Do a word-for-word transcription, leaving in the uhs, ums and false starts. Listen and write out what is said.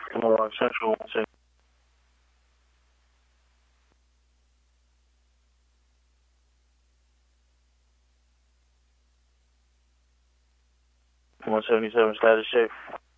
Little Rock Central, one second. one seventy-seven status check.